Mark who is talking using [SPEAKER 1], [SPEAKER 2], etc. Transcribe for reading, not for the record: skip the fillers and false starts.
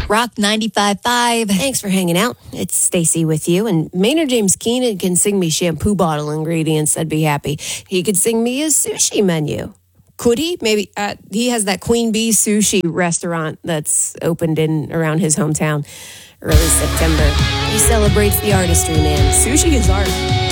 [SPEAKER 1] Rock 95.5.
[SPEAKER 2] Thanks for hanging out. It's Stacy with you. And Maynard James Keenan can sing me shampoo bottle ingredients. I'd be happy. He could sing me a sushi menu. Could he? Maybe. He has that Queen Bee sushi restaurant that's opened in around his hometown early September. He celebrates the artistry, man. Sushi is art.